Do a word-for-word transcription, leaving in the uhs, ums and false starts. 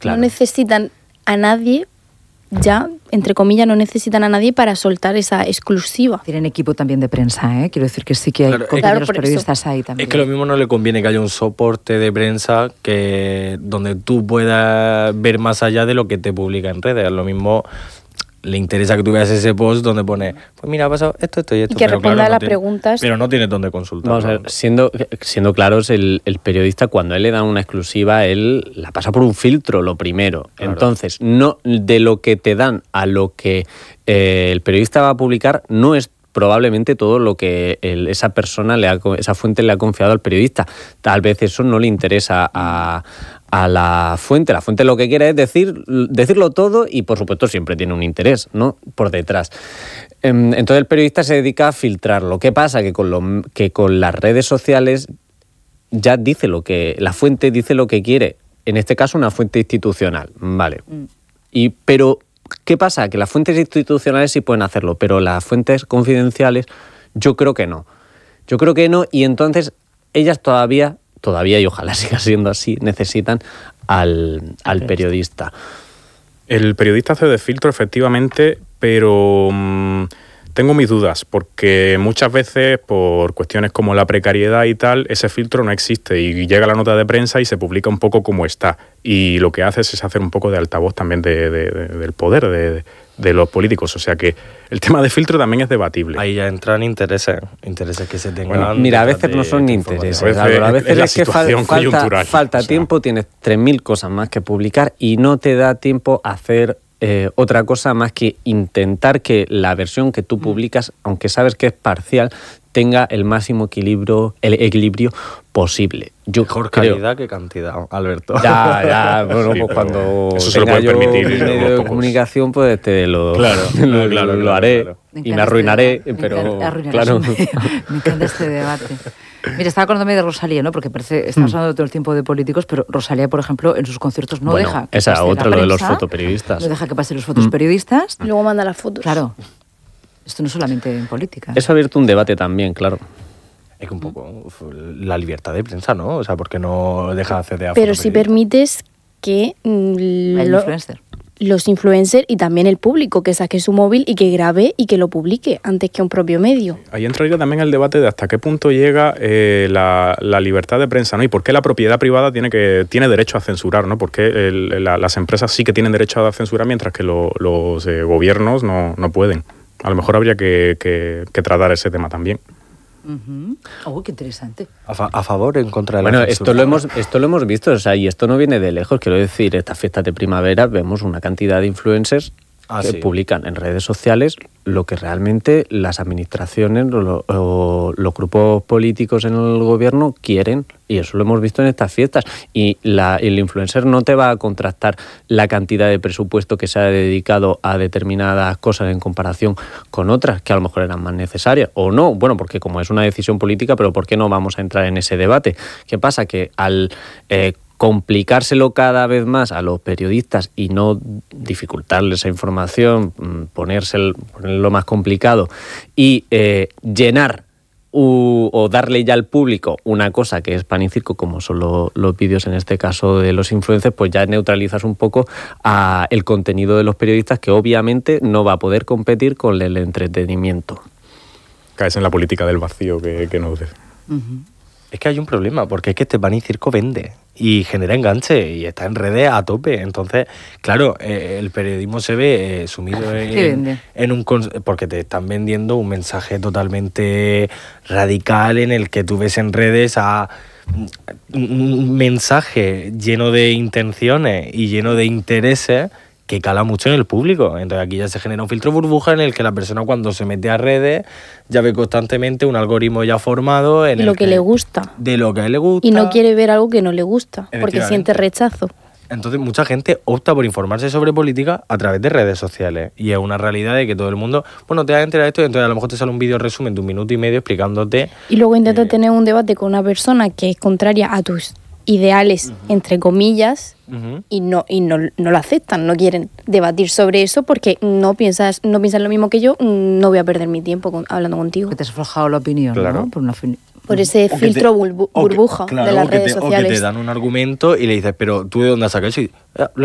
Claro. No necesitan a nadie, ya, entre comillas, no necesitan a nadie para soltar esa exclusiva. Tienen equipo también de prensa, ¿eh? Quiero decir que sí que hay Claro, compañeros claro, periodistas eso. ahí también. Es que lo mismo no le conviene que haya un soporte de prensa que donde tú puedas ver más allá de lo que te publica en redes. Lo mismo le interesa que tú veas ese post donde pone, pues mira, ha pasado esto, esto y esto. Y que pero responda claro, a no las tiene- preguntas. Pero no tienes dónde consultar. Vamos a ver, siendo, siendo claros, el, el periodista, cuando él le da una exclusiva, él la pasa por un filtro, lo primero. Claro. Entonces, no de lo que te dan a lo que eh, el periodista va a publicar, no es probablemente todo lo que el- esa persona, le ha, esa fuente le ha confiado al periodista. Tal vez eso no le interesa a, a la fuente. La fuente lo que quiere es decir, decirlo todo y, por supuesto, siempre tiene un interés, ¿no?, por detrás. Em, Entonces el periodista se dedica a filtrarlo. ¿Qué pasa? Que con, lo, que con las redes sociales ya dice lo que... La fuente dice lo que quiere. En este caso, una fuente institucional. Vale. Mm. Y, pero, ¿qué pasa? Que las fuentes institucionales sí pueden hacerlo, pero las fuentes confidenciales yo creo que no. Yo creo que no, y entonces ellas todavía, todavía y ojalá siga siendo así, necesitan al, al periodista. El periodista hace de filtro, efectivamente, pero mmm, tengo mis dudas, porque muchas veces, por cuestiones como la precariedad y tal, ese filtro no existe y llega la nota de prensa y se publica un poco como está. Y lo que hace es hacer un poco de altavoz también de, de, de, del poder de, de los políticos. O sea que el tema de filtro también es debatible. Ahí ya entran intereses, intereses que se tengan. Bueno, Mira, a detrás veces de no son esta intereses, información. A veces Álvaro. A es veces la es que fal- situación falta, coyuntural. falta O sea. tiempo, tienes tres mil cosas más que publicar y no te da tiempo a hacer eh, otra cosa más que intentar que la versión que tú publicas, aunque sabes que es parcial, tenga el máximo equilibrio, el equilibrio posible. Yo Mejor creo. calidad que cantidad, Alberto. Ya, ya, bueno, Sí, pues pero cuando eso se lo tenga pueden yo permitir un los medio de pocos. comunicación, pues te lo, Claro, lo, claro, lo- claro, lo claro, haré claro. Me y me encanta arruinaré, este debate. pero Me encanta- arruinarás claro. un día. Me encanta este debate. Mira, estaba acordándome de Rosalía, ¿no? Porque parece, estamos hablando todo el tiempo de políticos, pero Rosalía, por ejemplo, en sus conciertos no Bueno, deja que esa pase otra, la lo de los prensa, fotoperiodistas. no deja que pasen los fotos periodistas. Y luego manda las fotos. Claro, esto no solamente en política. Eso ha abierto un debate también, claro. Es que un poco uf, la libertad de prensa, ¿no? O sea, porque no deja de acceder a Pero si fotoperiodistas. permites que mm, El lo- influencer. los influencers y también el público que saque su móvil y que grabe y que lo publique antes que un propio medio. Ahí entraría también el debate de hasta qué punto llega eh, la, la libertad de prensa, ¿no? Y por qué la propiedad privada tiene que tiene derecho a censurar, ¿no? Porque el, la, las empresas sí que tienen derecho a censurar mientras que lo, los eh, gobiernos no, no pueden. A lo mejor habría que, que, que tratar ese tema también. Ujú. Oh, qué interesante. A, fa- a favor o en contra de la Bueno, censura. esto lo hemos esto lo hemos visto, o sea, y esto no viene de lejos, quiero decir, estas fiestas de primavera vemos una cantidad de influencers Ah, que sí. publican en redes sociales lo que realmente las administraciones o, lo- o los grupos políticos en el gobierno quieren, y eso lo hemos visto en estas fiestas. Y la, el influencer no te va a contrastar la cantidad de presupuesto que se ha dedicado a determinadas cosas en comparación con otras que a lo mejor eran más necesarias o no. Bueno, porque como es una decisión política, pero ¿por qué no vamos a entrar en ese debate? ¿Qué pasa? Que al eh, complicárselo cada vez más a los periodistas y no dificultarles esa información, ponerse el, ponerlo más complicado y eh, llenar u, o darle ya al público una cosa que es pan y circo, como son lo, los vídeos en este caso de los influencers, pues ya neutralizas un poco a el contenido de los periodistas, que obviamente no va a poder competir con el entretenimiento. Caes en la política del vacío que, que nos... Ujú. Es que hay un problema, porque es que este pan y circo vende y genera enganche y está en redes a tope. Entonces, claro, eh, el periodismo se ve eh, sumido ¿Qué en, vende? en un... cons- porque te están vendiendo un mensaje totalmente radical en el que tú ves en redes a un un mensaje lleno de intenciones y lleno de intereses que cala mucho en el público. Entonces aquí ya se genera un filtro burbuja en el que la persona, cuando se mete a redes, ya ve constantemente un algoritmo ya formado en Y el lo que le gusta. de lo que a él le gusta. Y no quiere ver algo que no le gusta, porque Efectivamente. siente rechazo. Entonces mucha gente opta por informarse sobre política a través de redes sociales, y es una realidad de que todo el mundo, bueno, te vas a enterar de esto y entonces a lo mejor te sale un vídeo resumen de un minuto y medio explicándote. Y luego intenta Eh. tener un debate con una persona que es contraria a tus ideales, entre comillas, Ujú. y no y no, no lo aceptan, no quieren debatir sobre eso porque no piensas no piensas lo mismo que yo, no voy a perder mi tiempo con- hablando contigo. Que te has forjado la opinión, Claro. ¿no? Por una fin- Por ese O que filtro te- burbu- o que- burbuja claro, de las o que redes te- sociales. O que te dan un argumento y le dices, pero ¿tú de dónde has sacado eso? Y, "Ah, lo